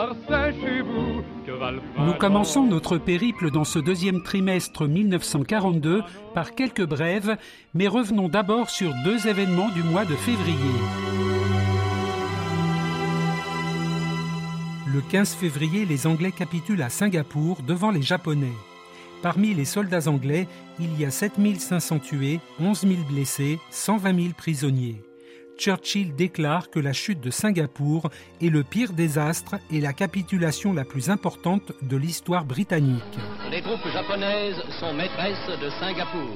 c'est chez vous que va le printemps. Nous commençons notre périple dans ce deuxième trimestre 1942 par quelques brèves, mais revenons d'abord sur deux événements du mois de février. Le 15 février, les Anglais capitulent à Singapour devant les Japonais. Parmi les soldats anglais, il y a 7500 tués, 11 000 blessés, 120 000 prisonniers. Churchill déclare que la chute de Singapour est le pire désastre et la capitulation la plus importante de l'histoire britannique. Les troupes japonaises sont maîtresses de Singapour.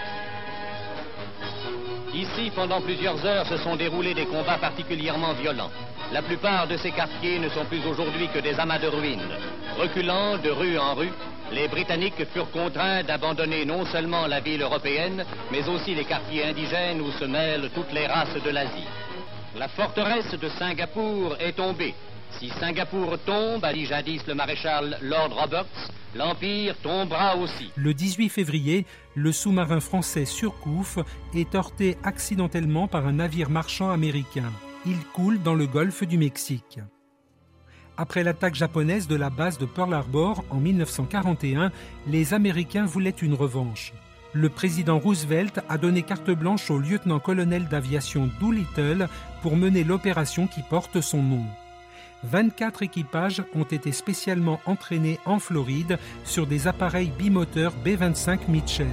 Ici, pendant plusieurs heures, se sont déroulés des combats particulièrement violents. La plupart de ces quartiers ne sont plus aujourd'hui que des amas de ruines. Reculant de rue en rue, les Britanniques furent contraints d'abandonner non seulement la ville européenne, mais aussi les quartiers indigènes où se mêlent toutes les races de l'Asie. La forteresse de Singapour est tombée. Si Singapour tombe, a dit jadis le maréchal Lord Roberts, l'Empire tombera aussi. Le 18 février, le sous-marin français Surcouf est heurté accidentellement par un navire marchand américain. Il coule dans le golfe du Mexique. Après l'attaque japonaise de la base de Pearl Harbor en 1941, les Américains voulaient une revanche. Le président Roosevelt a donné carte blanche au lieutenant-colonel d'aviation Doolittle pour mener l'opération qui porte son nom. 24 équipages ont été spécialement entraînés en Floride sur des appareils bimoteurs B-25 Mitchell.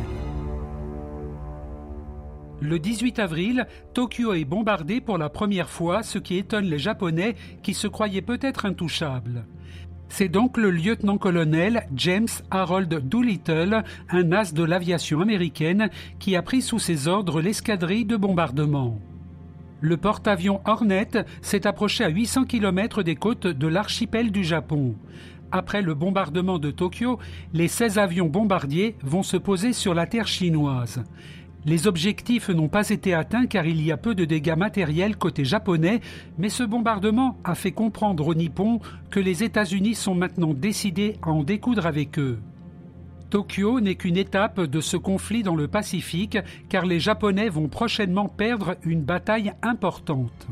Le 18 avril, Tokyo est bombardée pour la première fois, ce qui étonne les Japonais qui se croyaient peut-être intouchables. C'est donc le lieutenant-colonel James Harold Doolittle, un as de l'aviation américaine, qui a pris sous ses ordres l'escadrille de bombardement. Le porte-avions Hornet s'est approché à 800 km des côtes de l'archipel du Japon. Après le bombardement de Tokyo, les 16 avions bombardiers vont se poser sur la terre chinoise. Les objectifs n'ont pas été atteints car il y a peu de dégâts matériels côté japonais, mais ce bombardement a fait comprendre aux Nippons que les États-Unis sont maintenant décidés à en découdre avec eux. Tokyo n'est qu'une étape de ce conflit dans le Pacifique, car les Japonais vont prochainement perdre une bataille importante.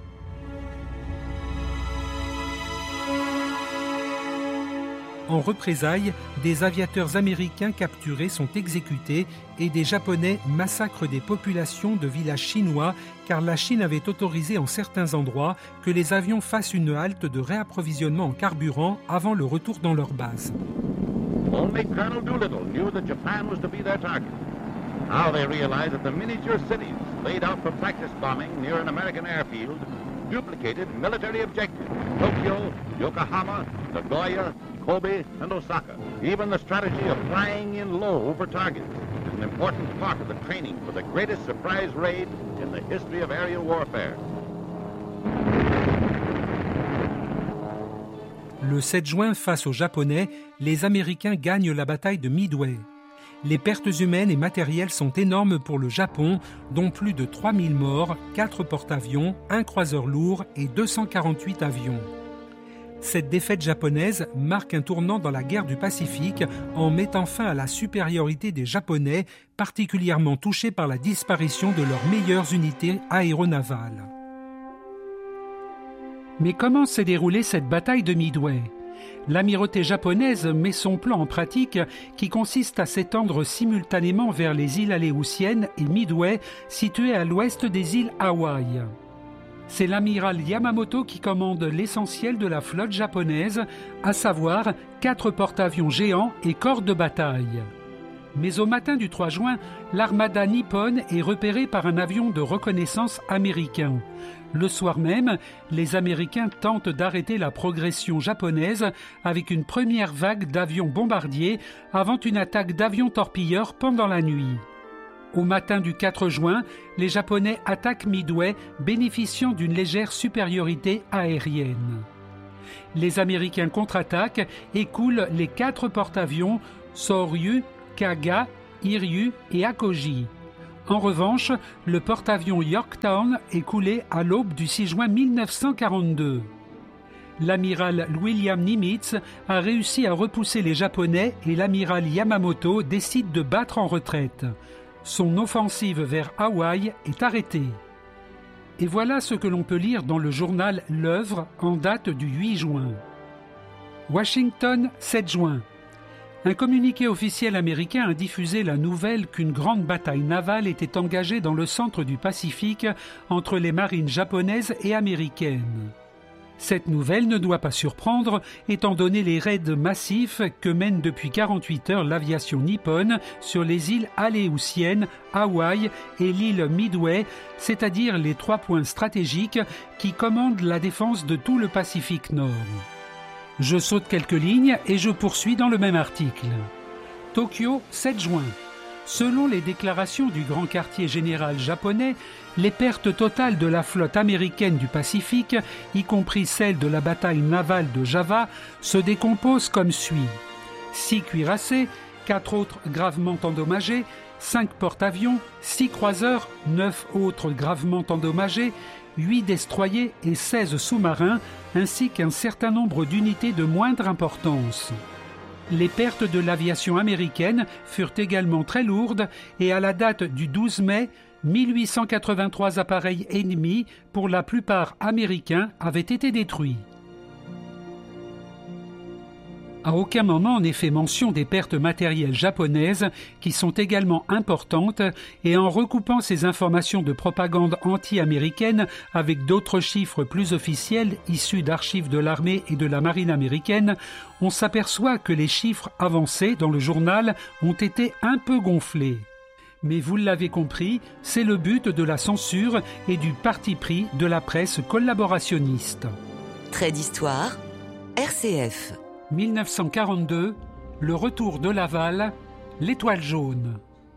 En représailles, des aviateurs américains capturés sont exécutés et des Japonais massacrent des populations de villages chinois car la Chine avait autorisé en certains endroits que les avions fassent une halte de réapprovisionnement en carburant avant le retour dans leur base. Only Colonel Doolittle knew that Japan was to be their target. Now they realize that the miniature cities laid out for practice bombing near an American airfield duplicated military objectives. Tokyo, Yokohama, Nagoya, Kobe, and Osaka. Even the strategy of flying in low over targets is an important part of the training for the greatest surprise raid in the history of aerial warfare. Le 7 juin, face aux Japonais, les Américains gagnent la bataille de Midway. Les pertes humaines et matérielles sont énormes pour le Japon, dont plus de 3000 morts, 4 porte-avions, 1 croiseur lourd et 248 avions. Cette défaite japonaise marque un tournant dans la guerre du Pacifique en mettant fin à la supériorité des Japonais, particulièrement touchés par la disparition de leurs meilleures unités aéronavales. Mais comment s'est déroulée cette bataille de Midway ? L'amirauté japonaise met son plan en pratique qui consiste à s'étendre simultanément vers les îles Aléoutiennes et Midway, situées à l'ouest des îles Hawaï. C'est l'amiral Yamamoto qui commande l'essentiel de la flotte japonaise, à savoir 4 porte-avions géants et corps de bataille. Mais au matin du 3 juin, l'armada nippone est repérée par un avion de reconnaissance américain. Le soir même, les Américains tentent d'arrêter la progression japonaise avec une première vague d'avions bombardiers avant une attaque d'avions torpilleurs pendant la nuit. Au matin du 4 juin, les Japonais attaquent Midway, bénéficiant d'une légère supériorité aérienne. Les Américains contre-attaquent et coulent les 4 porte-avions Soryu, Kaga, Hiryu et Akoji. En revanche, le porte-avions Yorktown est coulé à l'aube du 6 juin 1942. L'amiral William Nimitz a réussi à repousser les Japonais et l'amiral Yamamoto décide de battre en retraite. Son offensive vers Hawaï est arrêtée. Et voilà ce que l'on peut lire dans le journal L'Œuvre en date du 8 juin. Washington, 7 juin. Un communiqué officiel américain a diffusé la nouvelle qu'une grande bataille navale était engagée dans le centre du Pacifique entre les marines japonaises et américaines. Cette nouvelle ne doit pas surprendre, étant donné les raids massifs que mène depuis 48 heures l'aviation nippone sur les îles Aléoutiennes, Hawaï et l'île Midway, c'est-à-dire les 3 points stratégiques qui commandent la défense de tout le Pacifique Nord. Je saute quelques lignes et je poursuis dans le même article. Tokyo, 7 juin. Selon les déclarations du grand quartier général japonais, les pertes totales de la flotte américaine du Pacifique, y compris celles de la bataille navale de Java, se décomposent comme suit. 6 cuirassés, 4 autres gravement endommagés, 5 porte-avions, 6 croiseurs, 9 autres gravement endommagés, 8 destroyers et 16 sous-marins, ainsi qu'un certain nombre d'unités de moindre importance. Les pertes de l'aviation américaine furent également très lourdes et à la date du 12 mai, 1883 appareils ennemis, pour la plupart américains, avaient été détruits. À aucun moment n'est fait mention des pertes matérielles japonaises, qui sont également importantes, et en recoupant ces informations de propagande anti-américaine avec d'autres chiffres plus officiels issus d'archives de l'armée et de la marine américaine, on s'aperçoit que les chiffres avancés dans le journal ont été un peu gonflés. Mais vous l'avez compris, c'est le but de la censure et du parti pris de la presse collaborationniste. Trait d'histoire, RCF. 1942, le retour de Laval, l'étoile jaune.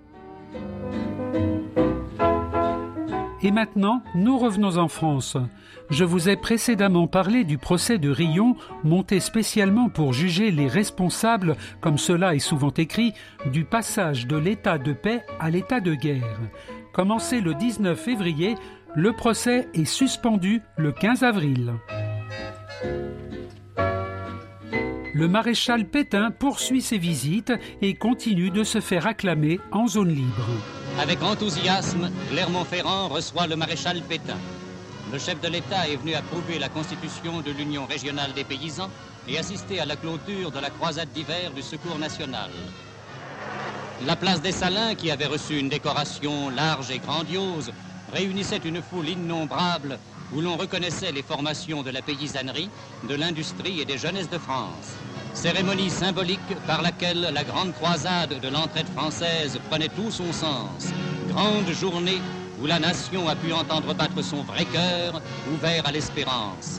Et maintenant, nous revenons en France. Je vous ai précédemment parlé du procès de Riom, monté spécialement pour juger les responsables, comme cela est souvent écrit, du passage de l'état de paix à l'état de guerre. Commencé le 19 février, le procès est suspendu le 15 avril. Le maréchal Pétain poursuit ses visites et continue de se faire acclamer en zone libre. Avec enthousiasme, Clermont-Ferrand reçoit le maréchal Pétain. Le chef de l'État est venu approuver la constitution de l'Union régionale des paysans et assister à la clôture de la croisade d'hiver du Secours national. La place des Salins, qui avait reçu une décoration large et grandiose, réunissait une foule innombrable où l'on reconnaissait les formations de la paysannerie, de l'industrie et des jeunesses de France. Cérémonie symbolique par laquelle la grande croisade de l'entraide française prenait tout son sens. Grande journée où la nation a pu entendre battre son vrai cœur, ouvert à l'espérance.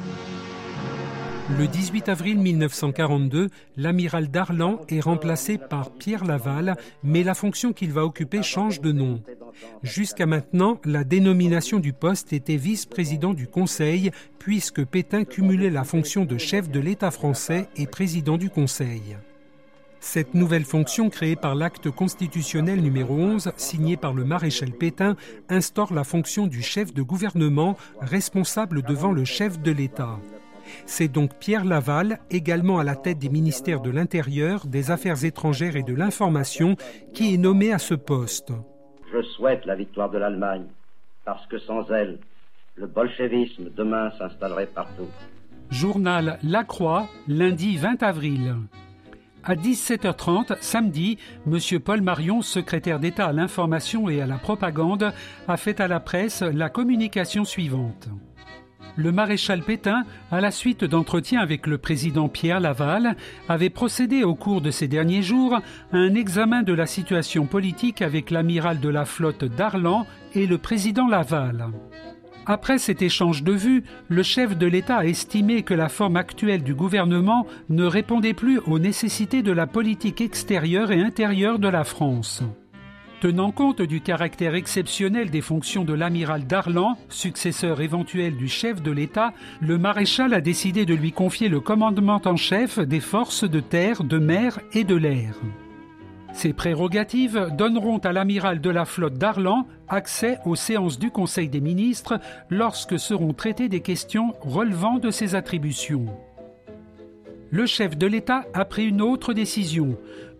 Le 18 avril 1942, l'amiral Darlan est remplacé par Pierre Laval, mais la fonction qu'il va occuper change de nom. Jusqu'à maintenant, la dénomination du poste était vice-président du Conseil, puisque Pétain cumulait la fonction de chef de l'État français et président du Conseil. Cette nouvelle fonction, créée par l'acte constitutionnel numéro 11, signé par le maréchal Pétain, instaure la fonction du chef de gouvernement, responsable devant le chef de l'État. C'est donc Pierre Laval, également à la tête des ministères de l'Intérieur, des Affaires étrangères et de l'Information, qui est nommé à ce poste. Je souhaite la victoire de l'Allemagne, parce que sans elle, le bolchevisme demain s'installerait partout. Journal La Croix, lundi 20 avril. À 17h30, samedi, M. Paul Marion, secrétaire d'État à l'information et à la propagande, a fait à la presse la communication suivante. Le maréchal Pétain, à la suite d'entretiens avec le président Pierre Laval, avait procédé au cours de ces derniers jours à un examen de la situation politique avec l'amiral de la flotte Darlan et le président Laval. Après cet échange de vues, le chef de l'État a estimé que la forme actuelle du gouvernement ne répondait plus aux nécessités de la politique extérieure et intérieure de la France. Tenant compte du caractère exceptionnel des fonctions de l'amiral Darlan, successeur éventuel du chef de l'État, le maréchal a décidé de lui confier le commandement en chef des forces de terre, de mer et de l'air. Ces prérogatives donneront à l'amiral de la flotte Darlan accès aux séances du Conseil des ministres lorsque seront traitées des questions relevant de ses attributions. Le chef de l'État a pris une autre décision.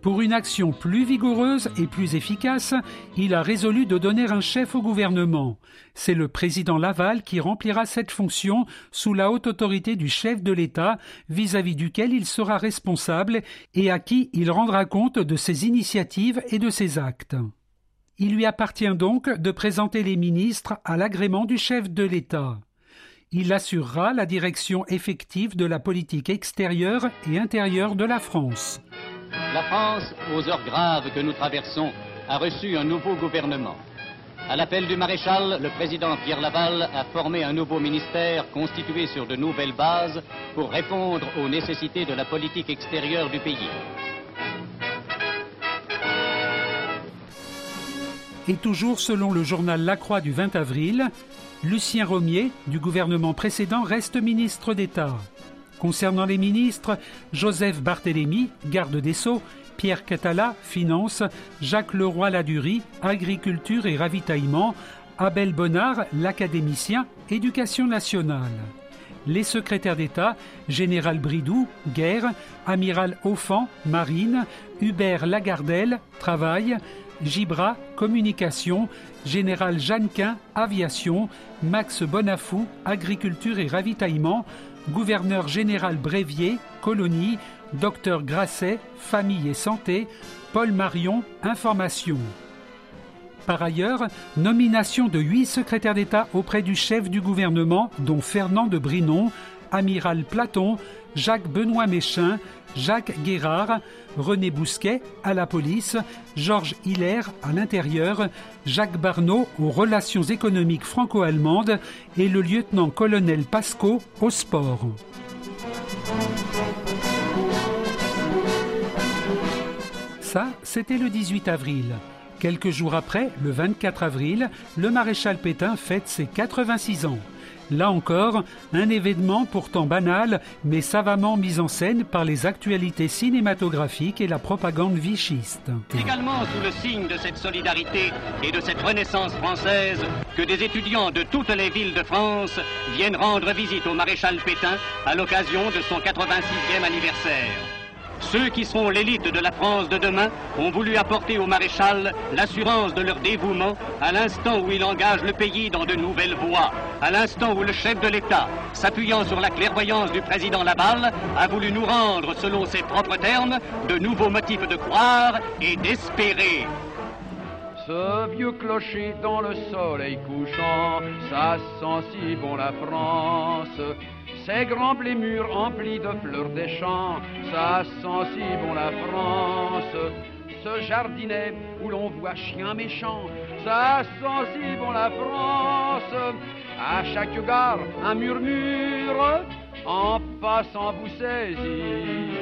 Pour une action plus vigoureuse et plus efficace, il a résolu de donner un chef au gouvernement. C'est le président Laval qui remplira cette fonction sous la haute autorité du chef de l'État, vis-à-vis duquel il sera responsable et à qui il rendra compte de ses initiatives et de ses actes. Il lui appartient donc de présenter les ministres à l'agrément du chef de l'État. Il assurera la direction effective de la politique extérieure et intérieure de la France. La France, aux heures graves que nous traversons, a reçu un nouveau gouvernement. À l'appel du maréchal, le président Pierre Laval a formé un nouveau ministère constitué sur de nouvelles bases pour répondre aux nécessités de la politique extérieure du pays. Et toujours selon le journal La Croix du 20 avril, Lucien Romier, du gouvernement précédent, reste ministre d'État. Concernant les ministres, Joseph Barthélemy, garde des Sceaux, Pierre Catala, Finances, Jacques Leroy-Ladurie, Agriculture et Ravitaillement, Abel Bonnard, l'académicien, Éducation nationale. Les secrétaires d'État, Général Bridoux, Guerre, Amiral Offan, Marine, Hubert Lagardelle, Travail, Gibra, Communication, Général Jeannequin, Aviation, Max Bonafou, Agriculture et Ravitaillement, Gouverneur général Brévier, Colonie, Docteur Grasset, Famille et Santé, Paul Marion, Information. Par ailleurs, nomination de 8 secrétaires d'État auprès du chef du gouvernement, dont Fernand de Brinon, Amiral Platon, Jacques Benoît Méchin, Jacques Guérard, René Bousquet à la police, Georges Hilaire à l'intérieur, Jacques Barneau aux relations économiques franco-allemandes et le lieutenant-colonel Pasco au sport. Ça, c'était le 18 avril. Quelques jours après, le 24 avril, le maréchal Pétain fête ses 86 ans. Là encore, un événement pourtant banal, mais savamment mis en scène par les actualités cinématographiques et la propagande vichiste. Également sous le signe de cette solidarité et de cette renaissance française, que des étudiants de toutes les villes de France viennent rendre visite au maréchal Pétain à l'occasion de son 86e anniversaire. Ceux qui seront l'élite de la France de demain ont voulu apporter au maréchal l'assurance de leur dévouement à l'instant où il engage le pays dans de nouvelles voies, à l'instant où le chef de l'État, s'appuyant sur la clairvoyance du président Laval, a voulu nous rendre, selon ses propres termes, de nouveaux motifs de croire et d'espérer. Ce vieux clocher dans le soleil couchant, ça sent si bon la France. Ces grands blés mûrs emplis de fleurs des champs, ça sent si bon la France. Ce jardinet où l'on voit chien méchant, ça sent si bon la France. À chaque gare, un murmure, en passant vous saisit.